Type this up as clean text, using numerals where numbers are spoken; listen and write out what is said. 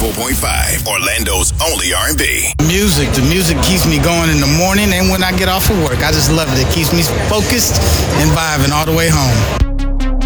94.5, Orlando's only R&B. The music keeps me going in the morning and when I get off of work. I just love it. It keeps me focused and vibing all the way home.